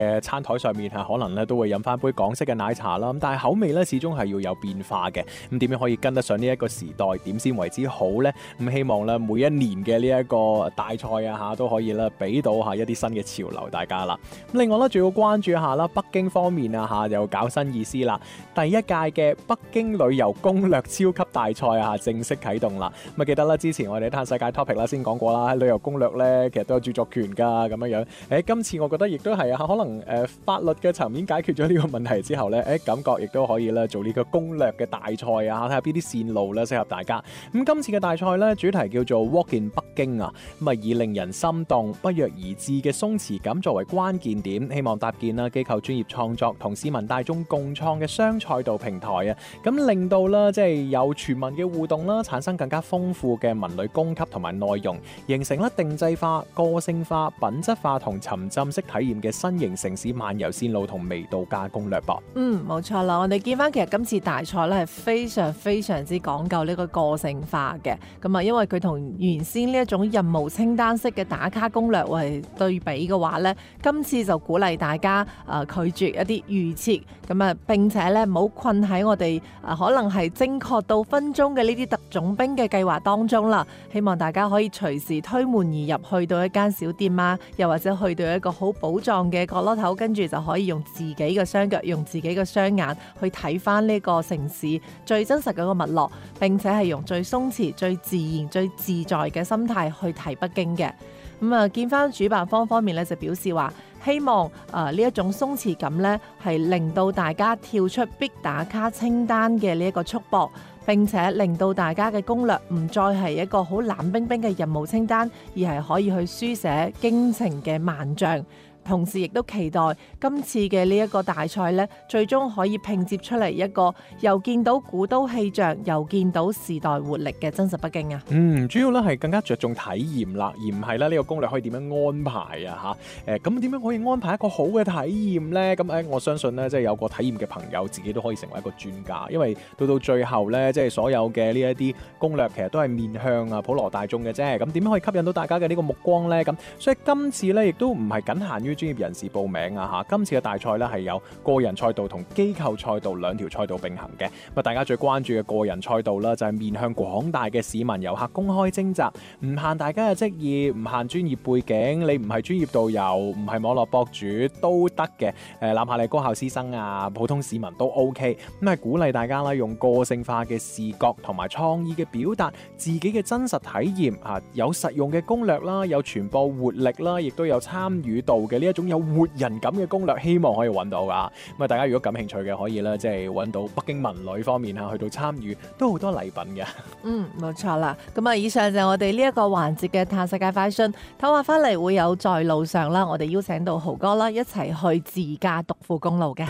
餐台上面可能咧都會飲翻杯港式嘅奶茶啦，咁但係口味咧始終係要有變化嘅。咁點樣可以跟得上呢一個時代？點先為之好呢？咁希望咧每一年嘅呢一個大賽啊都可以咧俾到一啲新嘅潮流大家啦。咁另外咧仲要關注一下啦，北京方面又搞新意思啦。第一屆嘅北京旅遊攻略超級大賽正式啟動啦。咁記得啦，之前我哋喺世界 topic 啦先講過啦，旅遊攻略咧其實都有著作權㗎咁樣樣。今次我覺得亦都係可能法律嘅層面解決咗呢個問題之後咧，感覺亦都可以咧做呢個攻略嘅大賽睇下邊啲線路咧適合大家。咁今次嘅大賽咧主題叫做 Walk in 北京咁以令人心動、不約而至嘅鬆弛感作為關鍵點，希望搭建機構專業創作同市民大眾共創嘅雙賽道平台咁令到啦即係有全民嘅互動啦，產生更加豐富嘅文旅供給同埋內容，形成定制化、個性化、品質化同沉浸式體驗嘅新型城市漫遊線路同微度假攻略噃。 冇錯啦，我哋見翻其實今次大賽咧係非常非常之講究呢個個性化嘅，咁因為佢同原先呢一種任務清單式嘅打卡攻略為對比嘅話咧，今次就鼓勵大家拒絕一啲預設，咁並且咧唔好困喺我哋可能係精確到分鐘嘅呢啲特種兵嘅計劃當中啦。希望大家可以隨時推門而入，去到一間小店又或者去到一個好寶藏嘅角落頭，跟住就可以用自己嘅雙腳、用自己嘅雙眼去睇翻呢個城市最真實嘅個脈絡，並且係用最鬆弛、最自然、最自在嘅心態去睇北京嘅。見翻主辦方面咧就表示話，希望呢一種鬆弛感咧係令到大家跳出必打卡清單嘅呢一個束縛，並且令到大家嘅攻略唔再係一個好冷冰冰嘅任務清單，而係可以去書寫驚情嘅萬象。同時亦都期待今次嘅呢一個大賽咧，最終可以拼接出嚟一個又見到古都氣象，又見到時代活力嘅真實北京啊！ 主要咧係更加着重體驗啦，而唔係咧呢個攻略可以點樣安排咁點樣可以安排一個好嘅體驗呢？咁我相信咧，即係有個體驗嘅朋友自己都可以成為一個專家，因為到最後咧，即係所有嘅呢一啲攻略其實都係面向普羅大眾嘅啫。咁點樣可以吸引到大家嘅呢個目光呢？咁所以今次咧亦都唔係僅限於專業人士報名今次嘅大賽咧係有個人賽道同機構賽道兩條賽道並行嘅。大家最關注嘅個人賽道啦，就係面向廣大嘅市民遊客公開徵集，唔限大家嘅職業，唔限專業背景，你唔係專業導遊，唔係網絡博主都得嘅。哪怕你高校師生普通市民都 OK。咁係鼓勵大家啦，用個性化嘅視覺同埋創意嘅表達自己嘅真實體驗有實用嘅攻略啦，有傳播活力啦，亦都有參與度嘅呢一種有活人感嘅攻略，希望可以揾到噶。咁大家如果感興趣嘅，可以咧即係揾到北京文旅方面去到參與，都好多禮品嘅。 冇錯啦。咁以上就係我哋呢一個環節嘅探世界快訊。唞下翻嚟會有在路上啦，我哋邀請到豪哥啦，一齊去自駕獨富公路嘅。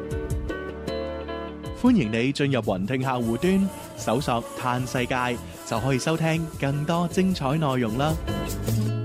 歡迎你進入雲聽客戶端，搜索探世界，就可以收聽更多精彩內容啦。